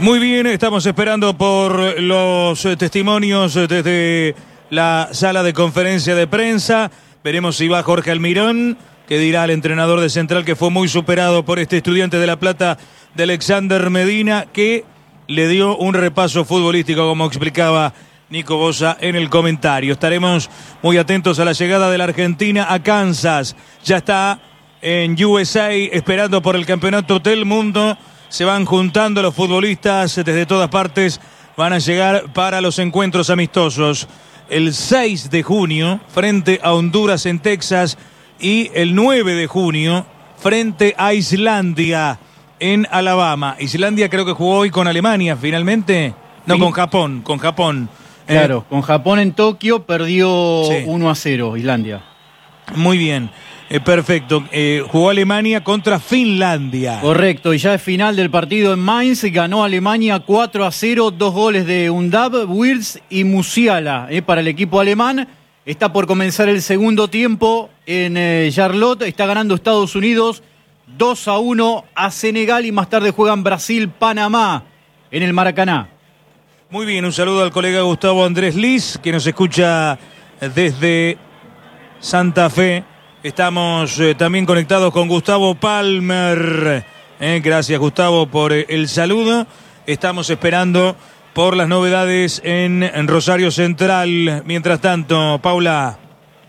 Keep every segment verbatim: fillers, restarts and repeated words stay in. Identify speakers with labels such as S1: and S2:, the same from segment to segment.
S1: Muy bien, estamos esperando por los testimonios desde la sala de conferencia de prensa. Veremos si va Jorge Almirón, que dirá al entrenador de Central que fue muy superado por este Estudiante de La Plata de Alexander Medina, que le dio un repaso futbolístico, como explicaba Nico Bosa en el comentario. Estaremos muy atentos a la llegada de la Argentina a Kansas. Ya está en U S A esperando por el campeonato del mundo. Se van juntando los futbolistas desde todas partes. Van a llegar para los encuentros amistosos. El seis de junio frente a Honduras en Texas y el nueve de junio frente a Islandia en Alabama. Islandia creo que jugó hoy con Alemania finalmente. No, sí. con Japón, con Japón.
S2: Claro,
S1: eh,
S2: con Japón en Tokio perdió
S1: sí.
S2: uno a cero Islandia.
S1: Muy bien. Eh, perfecto, eh, jugó Alemania contra Finlandia.
S2: Correcto, y ya es final del partido en Mainz, ganó Alemania cuatro a cero, dos goles de Undab, Wirtz y Musiala eh, para el equipo alemán. Está por comenzar el segundo tiempo en eh, Charlotte, está ganando Estados Unidos dos a uno a Senegal y más tarde juegan Brasil-Panamá en el Maracaná.
S1: Muy bien, un saludo al colega Gustavo Andrés Liz, que nos escucha desde Santa Fe. Estamos eh, también conectados con Gustavo Palmer. Eh, gracias, Gustavo, por eh, el saludo. Estamos esperando por las novedades en, en Rosario Central. Mientras tanto, Paula.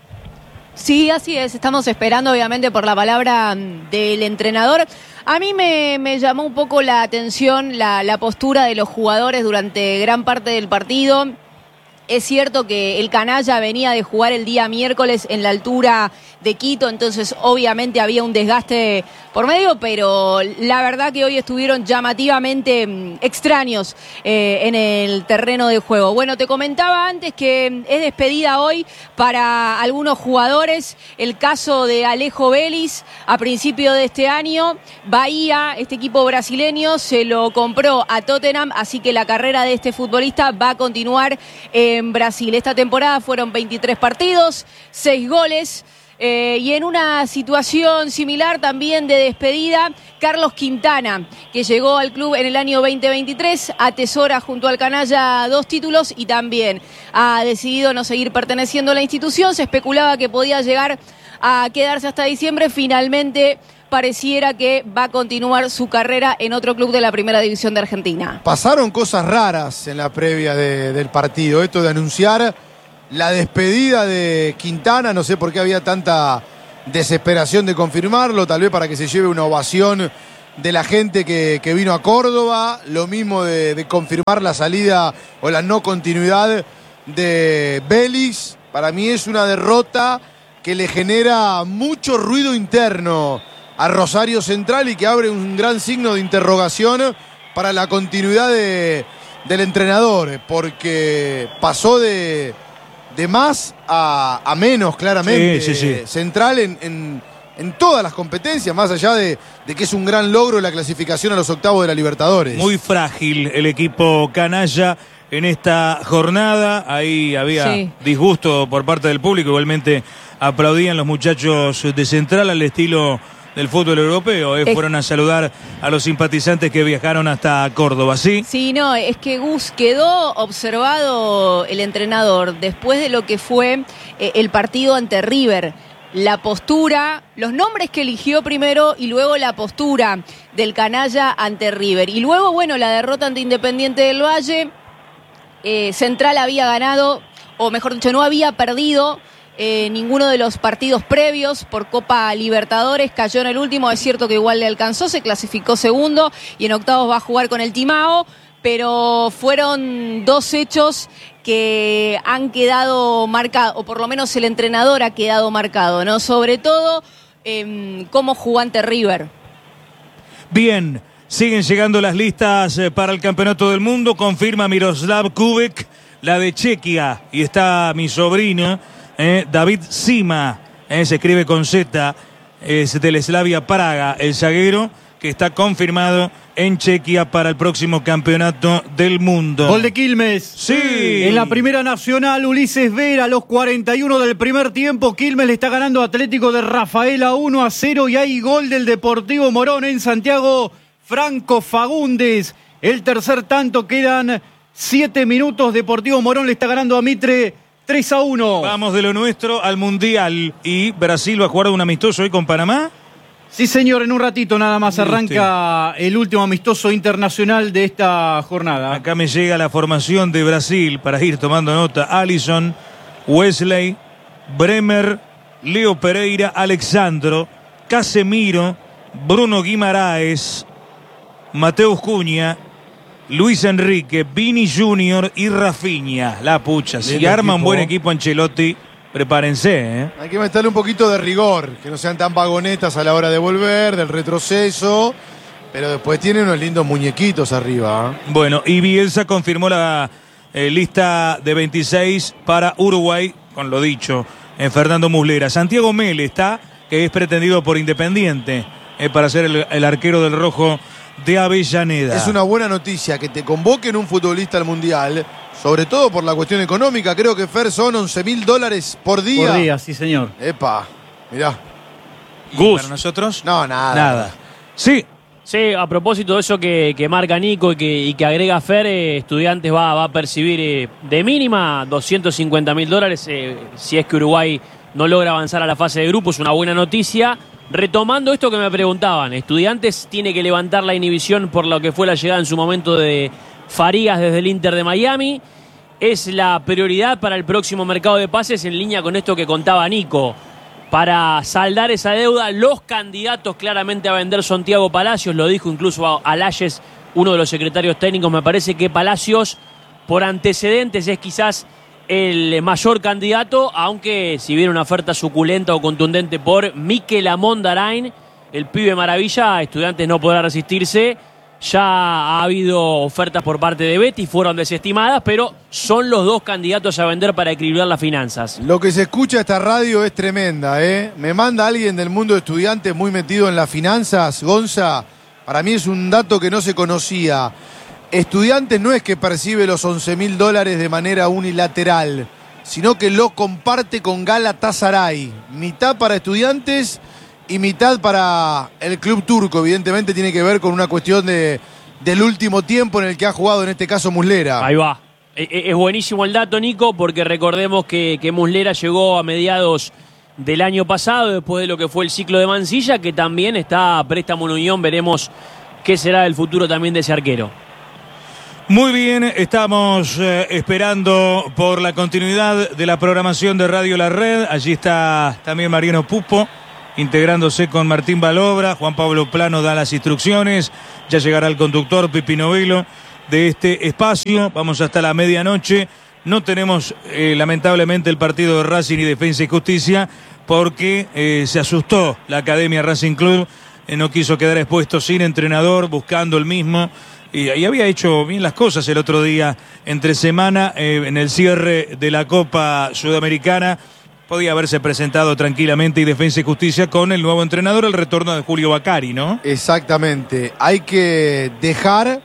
S3: Sí, así es. Estamos esperando, obviamente, por la palabra del entrenador. A mí me, me llamó un poco la atención la, la postura de los jugadores durante gran parte del partido. Es cierto que el canalla venía de jugar el día miércoles en la altura de Quito, entonces obviamente había un desgaste por medio, pero la verdad que hoy estuvieron llamativamente extraños eh, en el terreno de juego. Bueno, te comentaba antes que es despedida hoy para algunos jugadores. El caso de Alejo Vélez a principio de este año. Bahía, este equipo brasileño, se lo compró a Tottenham, así que la carrera de este futbolista va a continuar en Brasil. Esta temporada fueron veintitrés partidos, seis goles. Eh, y en una situación similar también de despedida, Carlos Quintana, que llegó al club en el año veinte veintitrés, atesora junto al canalla dos títulos y también ha decidido no seguir perteneciendo a la institución. Se especulaba que podía llegar a quedarse hasta diciembre. Finalmente pareciera que va a continuar su carrera en otro club de la Primera División de Argentina.
S4: Pasaron cosas raras en la previa de, del partido. Esto de anunciar la despedida de Quintana, no sé por qué había tanta desesperación de confirmarlo, tal vez para que se lleve una ovación de la gente que, que vino a Córdoba, lo mismo de, de confirmar la salida o la no continuidad de Vélez. Para mí es una derrota que le genera mucho ruido interno a Rosario Central y que abre un gran signo de interrogación para la continuidad de, del entrenador, porque pasó de... de más a, a menos, claramente.
S1: Sí, sí, sí.
S4: Central en, en, en todas las competencias, más allá de, de que es un gran logro la clasificación a los octavos de la Libertadores.
S1: Muy frágil el equipo canalla en esta jornada. Ahí había sí. disgusto por parte del público. Igualmente aplaudían los muchachos de Central al estilo del fútbol europeo, eh, fueron a saludar a los simpatizantes que viajaron hasta Córdoba, ¿sí?
S3: Sí, no, es que Gus quedó observado el entrenador después de lo que fue eh, el partido ante River. La postura, los nombres que eligió primero y luego la postura del canalla ante River. Y luego, bueno, la derrota ante Independiente del Valle. Eh, Central había ganado, o mejor dicho, no había perdido Eh, ninguno de los partidos previos por Copa Libertadores, cayó en el último. Es cierto que igual le alcanzó, se clasificó segundo y en octavos va a jugar con el Timao, pero fueron dos hechos que han quedado marcados, o por lo menos el entrenador ha quedado marcado, ¿no? Sobre todo eh, cómo jugó ante River.
S1: Bien, siguen llegando las listas para el Campeonato del Mundo, confirma Miroslav Kubek, la de Chequia, y está mi sobrino, Eh, David Sima, eh, se escribe con Z, es del Slavia Praga, el zaguero que está confirmado en Chequia para el próximo Campeonato del Mundo.
S2: Gol de Quilmes.
S1: Sí.
S2: En la Primera Nacional, Ulises Vera, a los cuarenta y uno del primer tiempo. Quilmes le está ganando a Atlético de Rafaela uno a cero y hay gol del Deportivo Morón en Santiago. Franco Fagundes el tercer tanto. Quedan siete minutos. Deportivo Morón le está ganando a Mitre tres a uno.
S1: Vamos de lo nuestro al Mundial. Y Brasil va a jugar un amistoso hoy con Panamá.
S2: Sí, señor, en un ratito nada más arranca el último amistoso internacional de esta jornada.
S1: Acá me llega la formación de Brasil para ir tomando nota. Alisson, Wesley, Bremer, Leo Pereira, Alexandro, Casemiro, Bruno Guimaraes, Mateus Cunha, Luis Enrique, Vini Junior y Rafinha. La pucha, si arma un buen equipo Ancelotti, prepárense, ¿eh?
S4: Hay que meterle un poquito de rigor, que no sean tan vagonetas a la hora de volver, del retroceso, pero después tienen unos lindos muñequitos arriba. ¿eh?
S1: Bueno, y Bielsa confirmó la eh, lista de veintiséis para Uruguay, con lo dicho, en Fernando Muslera. Santiago Mele está, que es pretendido por Independiente, eh, para ser el, el arquero del Rojo de Avellaneda.
S4: Es una buena noticia que te convoquen un futbolista al Mundial, sobre todo por la cuestión económica. Creo que, Fer, son once mil dólares por día.
S2: Por día, sí, señor.
S4: Epa, mirá.
S1: ¿Y para nosotros?
S4: No, nada.
S1: Nada. Sí.
S5: Sí, a propósito de eso que, que marca Nico y que, y que agrega Fer, eh, Estudiantes va, va a percibir eh, de mínima doscientos cincuenta mil dólares eh, si es que Uruguay no logra avanzar a la fase de grupos. Una buena noticia. Retomando esto que me preguntaban, Estudiantes tiene que levantar la inhibición por lo que fue la llegada en su momento de Farías desde el Inter de Miami. Es la prioridad para el próximo mercado de pases, en línea con esto que contaba Nico. Para saldar esa deuda, los candidatos claramente a vender son Thiago Palacios, lo dijo incluso Alayes, uno de los secretarios técnicos. Me parece que Palacios, por antecedentes, es quizás el mayor candidato, aunque si viene una oferta suculenta o contundente por Mikel Amondarain, el pibe maravilla, Estudiantes no podrá resistirse. Ya ha habido ofertas por parte de Betis, fueron desestimadas, pero son los dos candidatos a vender para equilibrar las finanzas.
S4: Lo que se escucha esta radio es tremenda, ¿eh? Me manda alguien del mundo de Estudiantes muy metido en las finanzas, Gonza. Para mí es un dato que no se conocía. Estudiantes no es que percibe los once mil dólares de manera unilateral, sino que lo comparte con Galatasaray. Mitad para Estudiantes y mitad para el club turco. Evidentemente tiene que ver con una cuestión de, del último tiempo en el que ha jugado, en este caso, Muslera.
S5: Ahí va. Es buenísimo el dato, Nico, porque recordemos que, que Muslera llegó a mediados del año pasado, después de lo que fue el ciclo de Mansilla, que también está a préstamo en Unión. Veremos qué será el futuro también de ese arquero.
S1: Muy bien, estamos eh, esperando por la continuidad de la programación de Radio La Red. Allí está también Mariano Pupo, integrándose con Martín Balobra. Juan Pablo Plano da las instrucciones. Ya llegará el conductor Pipi Novelo de este espacio. Vamos hasta la medianoche. No tenemos, eh, lamentablemente, el partido de Racing y Defensa y Justicia porque eh, se asustó la Academia Racing Club. Eh, no quiso quedar expuesto sin entrenador, buscando el mismo. Y, y había hecho bien las cosas el otro día, entre semana, eh, en el cierre de la Copa Sudamericana. Podía haberse presentado tranquilamente y Defensa y Justicia con el nuevo entrenador, el retorno de Julio Bacari, ¿no?
S4: Exactamente. Hay que dejar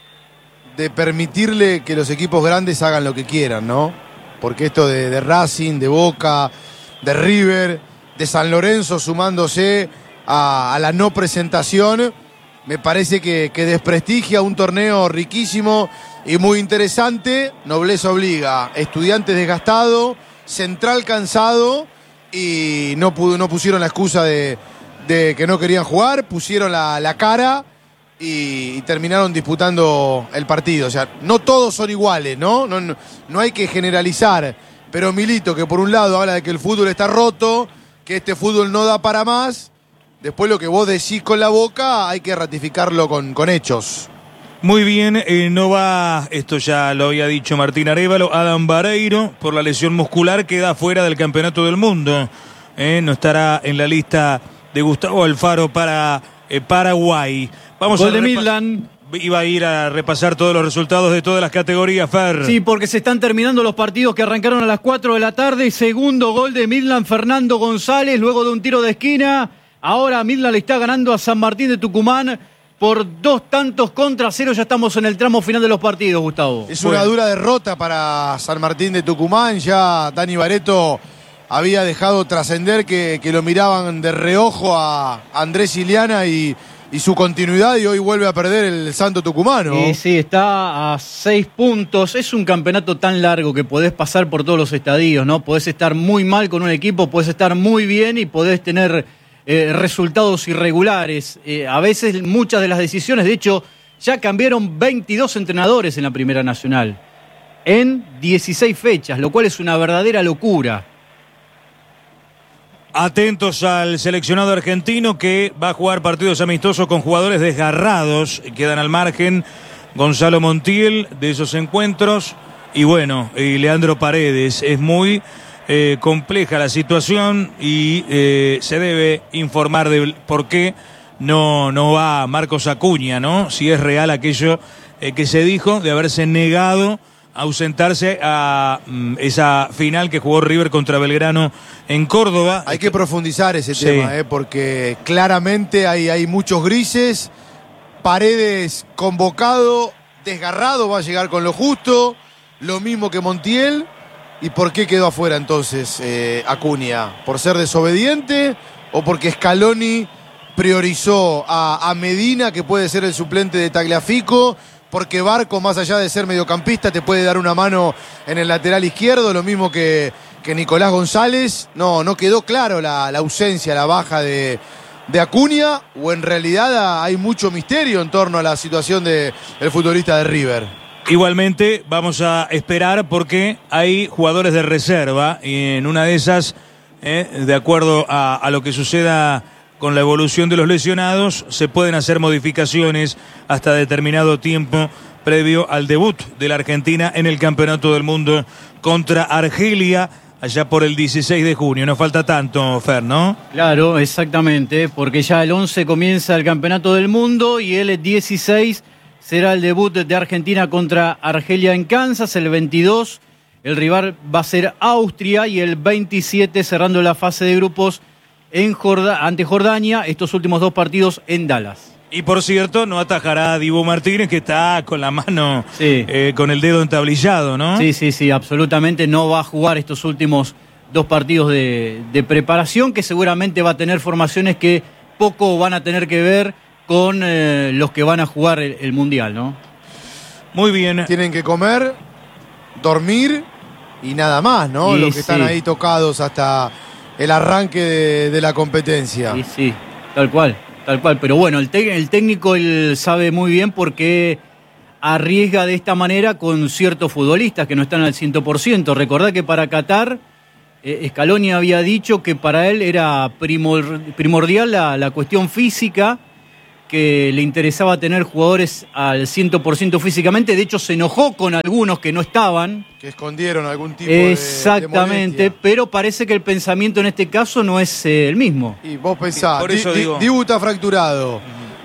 S4: de permitirle que los equipos grandes hagan lo que quieran, ¿no? Porque esto de, de Racing, de Boca, de River, de San Lorenzo sumándose a, a la no presentación, me parece que, que desprestigia un torneo riquísimo y muy interesante. Nobleza obliga. Estudiantes desgastado, Central cansado y no, pudo, no pusieron la excusa de, de que no querían jugar, pusieron la, la cara y, y terminaron disputando el partido. O sea, no todos son iguales, ¿no? No, no, no hay que generalizar. Pero Milito, que por un lado habla de que el fútbol está roto, que este fútbol no da para más. Después lo que vos decís con la boca hay que ratificarlo con, con hechos.
S1: Muy bien, eh, no va, esto ya lo había dicho Martín Arévalo, Adam Vareiro, por la lesión muscular, queda fuera del Campeonato del Mundo. Eh, no estará en la lista de Gustavo Alfaro para eh, Paraguay. Vamos
S2: Gol
S1: a
S2: de
S1: repa-
S2: Midland.
S1: Iba a ir a repasar todos los resultados de todas las categorías, Fer.
S2: Sí, porque se están terminando los partidos que arrancaron a las cuatro de la tarde. Segundo gol de Midland, Fernando González, luego de un tiro de esquina. Ahora Midland le está ganando a San Martín de Tucumán por dos tantos contra cero. Ya estamos en el tramo final de los partidos, Gustavo.
S4: Es una dura derrota para San Martín de Tucumán. Ya Dani Bareto había dejado trascender que, que lo miraban de reojo a Andrés Iliana y, y su continuidad, y hoy vuelve a perder el Santo Tucumano.
S2: Sí, sí, está a seis puntos. Es un campeonato tan largo que podés pasar por todos los estadios, ¿no? Podés estar muy mal con un equipo, podés estar muy bien y podés tener eh, resultados irregulares. Eh, a veces muchas de las decisiones, de hecho, ya cambiaron veintidós entrenadores en la Primera Nacional en dieciséis fechas, lo cual es una verdadera locura.
S1: Atentos al seleccionado argentino que va a jugar partidos amistosos con jugadores desgarrados. Quedan al margen Gonzalo Montiel de esos encuentros. Y bueno, y Leandro Paredes. Es muy eh, compleja la situación y eh, se debe informar de por qué no, no va Marcos Acuña, ¿no? Si es real aquello eh, que se dijo de haberse negado ausentarse a mm, esa final que jugó River contra Belgrano en Córdoba.
S4: Hay que profundizar ese
S1: Sí.
S4: tema, eh, porque claramente hay, hay muchos grises. Paredes convocado, desgarrado, va a llegar con lo justo. Lo mismo que Montiel. ¿Y por qué quedó afuera entonces eh, Acuña? ¿Por ser desobediente o porque Scaloni priorizó a, a Medina, que puede ser el suplente de Tagliafico? Porque Barco, más allá de ser mediocampista, te puede dar una mano en el lateral izquierdo, lo mismo que, que Nicolás González. No, no quedó claro la, la ausencia, la baja de, de Acuña, o en realidad hay mucho misterio en torno a la situación del futbolista de River.
S1: Igualmente vamos a esperar porque hay jugadores de reserva y en una de esas, eh, de acuerdo a, a lo que suceda con la evolución de los lesionados, se pueden hacer modificaciones hasta determinado tiempo previo al debut de la Argentina en el Campeonato del Mundo contra Argelia, allá por el dieciséis de junio. No falta tanto, Fer, ¿no?
S2: Claro, exactamente, porque ya el once comienza el Campeonato del Mundo y el dieciséis será el debut de Argentina contra Argelia en Kansas. El veintidós el rival va a ser Austria y el veintisiete cerrando la fase de grupos en Jorda- ante Jordania, estos últimos dos partidos en Dallas.
S1: Y por cierto, no atajará a Dibu Martínez, que está con la mano,
S2: Sí.
S1: eh, con el dedo entablillado, ¿no?
S2: Sí, sí, sí, absolutamente no va a jugar estos últimos dos partidos de, de preparación, que seguramente va a tener formaciones que poco van a tener que ver con eh, los que van a jugar el, el Mundial, ¿no?
S1: Muy bien.
S4: Tienen que comer, dormir y nada más, ¿no?
S2: Y
S4: Los que están
S2: sí.
S4: ahí tocados hasta el arranque de, de la competencia.
S2: Sí, sí, tal cual, tal cual. Pero bueno, el, te- el técnico él sabe muy bien por qué arriesga de esta manera con ciertos futbolistas que no están al cien por ciento. Recordá que para Qatar, eh, Scaloni había dicho que para él era primor- primordial la, la cuestión física, que le interesaba tener jugadores al cien por ciento físicamente. De hecho, se enojó con algunos que no estaban.
S4: Que escondieron algún tipo de- de
S2: Exactamente,
S4: molestia.
S2: pero parece que el pensamiento en este caso no es eh, el mismo.
S4: Y vos pensás,
S1: Por eso
S4: Di- Di-
S1: digo.
S4: Dibu está fracturado,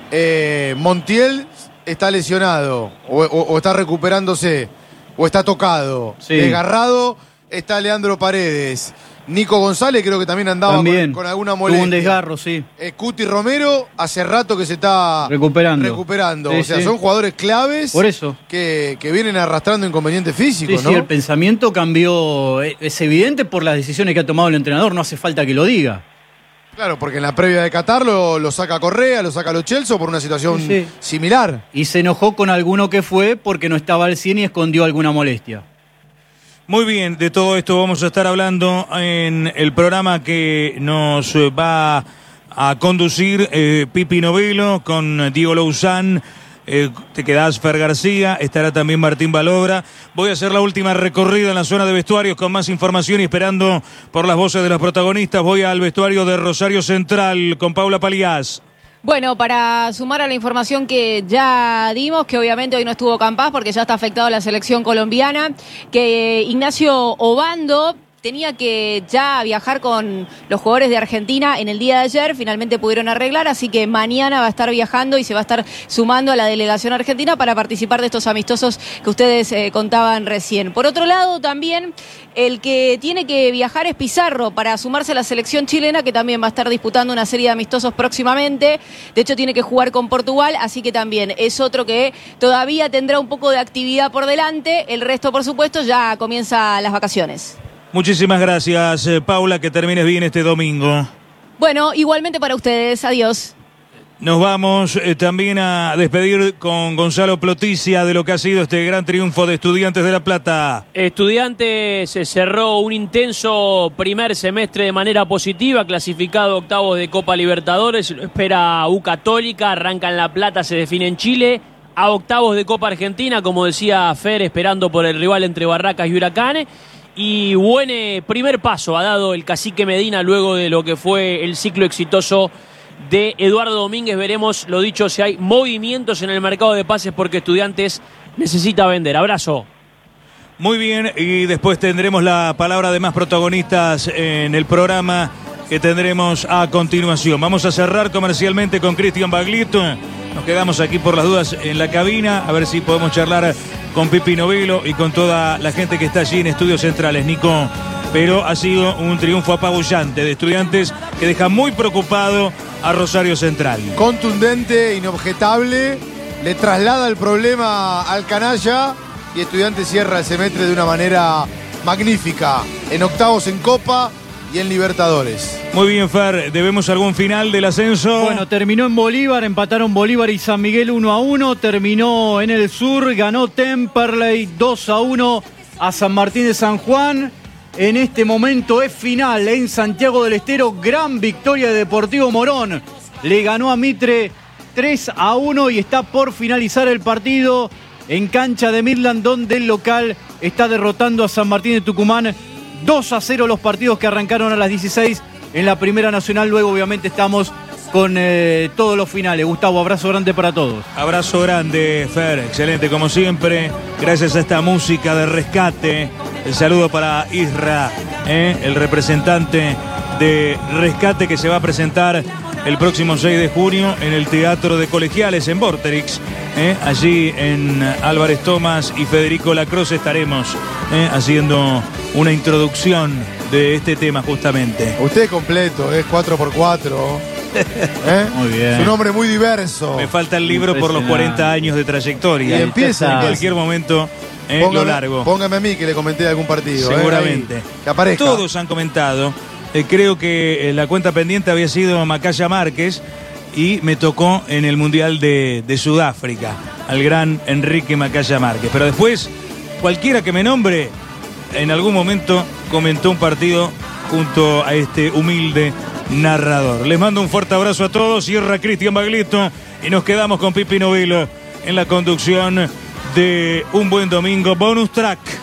S4: eh, Montiel está lesionado, o, o- o está recuperándose, o está tocado,
S2: Sí.
S4: desgarrado está Leandro Paredes, Nico González creo que también andaba
S2: También
S4: con, con alguna
S2: tuvo
S4: molestia.
S2: un desgarro, sí.
S4: Eh, Cuti Romero hace rato que se está
S2: Recuperando.
S4: recuperando.
S2: Sí,
S4: o sea,
S2: sí.
S4: son jugadores claves
S2: Por eso.
S4: que, que vienen arrastrando inconvenientes
S2: Sí,
S4: físicos,
S2: sí,
S4: ¿no?
S2: el pensamiento cambió. eh, Es evidente por las decisiones que ha tomado el entrenador, no hace falta que lo diga.
S4: Claro, porque en la previa de Qatar lo, lo saca Correa, lo saca Lo Celso por una situación
S2: Sí, sí.
S4: similar.
S2: Y se enojó con alguno que fue porque no estaba al cien y escondió alguna molestia.
S1: Muy bien, de todo esto vamos a estar hablando en el programa que nos eh, va a conducir eh, Pipi Novelo con Diego Louzán. Eh, te quedás Fer García, estará también Martín Balogra. Voy a hacer la última recorrida en la zona de vestuarios con más información y esperando por las voces de los protagonistas. Voy al vestuario de Rosario Central con Paula Palías.
S3: Bueno, para sumar a la información que ya dimos, que obviamente hoy no estuvo Campás porque ya está afectado la selección colombiana, que Ignacio Obando tenía que ya viajar con los jugadores de Argentina en el día de ayer, finalmente pudieron arreglar, así que mañana va a estar viajando y se va a estar sumando a la delegación argentina para participar de estos amistosos que ustedes eh, contaban recién. Por otro lado, también el que tiene que viajar es Pizarro para sumarse a la selección chilena, que también va a estar disputando una serie de amistosos próximamente. De hecho, tiene que jugar con Portugal, así que también es otro que todavía tendrá un poco de actividad por delante. El resto, por supuesto, ya comienza las vacaciones.
S1: Muchísimas gracias, eh, Paula, que termines bien este domingo.
S3: Bueno, igualmente para ustedes. Adiós.
S1: Nos vamos eh, también a despedir con Gonzalo Ploticia de lo que ha sido este gran triunfo de Estudiantes de La Plata.
S5: Estudiantes se cerró un intenso primer semestre de manera positiva, clasificado a octavos de Copa Libertadores, lo espera U Católica, arranca en La Plata, se define en Chile, a octavos de Copa Argentina, como decía Fer, esperando por el rival entre Barracas y Huracán. Y buen eh, primer paso ha dado el cacique Medina luego de lo que fue el ciclo exitoso de Eduardo Domínguez. Veremos, lo dicho, si hay movimientos en el mercado de pases porque Estudiantes necesita vender. Abrazo.
S1: Muy bien, y después tendremos la palabra de más protagonistas en el programa que tendremos a continuación. Vamos a cerrar comercialmente con Cristian Baglietto. Nos quedamos aquí por las dudas en la cabina, a ver si podemos charlar con Pipi Novillo y con toda la gente que está allí en Estudios Centrales, Nico. Pero ha sido un triunfo apabullante de Estudiantes que deja muy preocupado a Rosario Central.
S4: Contundente, inobjetable, le traslada el problema al canalla y Estudiantes cierra el semestre de una manera magnífica, en octavos en Copa y en Libertadores.
S1: Muy bien, Fer, ¿debemos algún final del ascenso?
S2: Bueno, terminó en Bolívar, empataron Bolívar y San Miguel uno a uno, terminó en el sur, ganó Temperley dos a uno a San Martín de San Juan. En este momento es final en Santiago del Estero, gran victoria de Deportivo Morón. Le ganó a Mitre tres a uno y está por finalizar el partido en cancha de Midland, donde el local está derrotando a San Martín de Tucumán dos a cero, los partidos que arrancaron a las dieciséis en la Primera Nacional. Luego obviamente estamos con eh, todos los finales. Gustavo, abrazo grande para todos.
S1: Abrazo grande, Fer, excelente como siempre, gracias a esta música de rescate. El saludo para Isra, ¿eh? el representante de Rescate que se va a presentar el próximo seis de junio en el Teatro de Colegiales en Vorterix. ¿eh? Allí en Álvarez Tomás y Federico Lacroze estaremos ¿eh? haciendo una introducción de este tema justamente.
S4: Usted completo, es cuatro por cuatro. ¿Eh?
S2: Muy bien.
S4: Es un hombre muy diverso.
S1: Me falta el libro por los cuarenta años de trayectoria.
S4: Y empieza
S1: en cualquier momento. Eh,
S4: póngame,
S1: lo largo.
S4: Póngame a mí que le comenté de algún partido.
S1: Seguramente.
S4: Eh, que aparezca.
S1: Todos han comentado. Eh, creo que eh, la cuenta pendiente había sido Macaya Márquez y me tocó en el Mundial de, de Sudáfrica al gran Enrique Macaya Márquez. Pero después, cualquiera que me nombre, en algún momento comentó un partido junto a este humilde narrador. Les mando un fuerte abrazo a todos. Cierra Cristian Baglietto y nos quedamos con Pipi Novillo en la conducción de Un Buen Domingo Bonus Track.